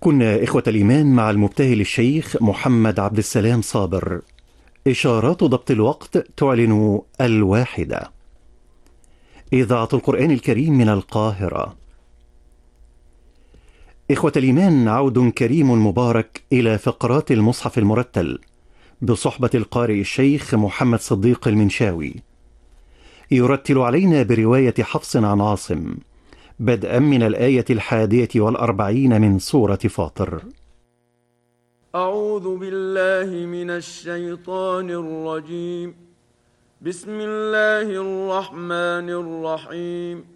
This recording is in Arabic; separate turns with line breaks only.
كنا إخوة الإيمان مع المبتهل الشيخ محمد عبد السلام صابر. إشارات ضبط الوقت تعلن 1:00. إذاعة القرآن الكريم من القاهرة. إخوة الإيمان، عود كريم مبارك إلى فقرات المصحف المرتل بصحبة القارئ الشيخ محمد صديق المنشاوي، يرتل علينا برواية حفص عن عاصم بدءا من الآية 41 من سورة فاطر.
أعوذ بالله من الشيطان الرجيم. بسم الله الرحمن الرحيم.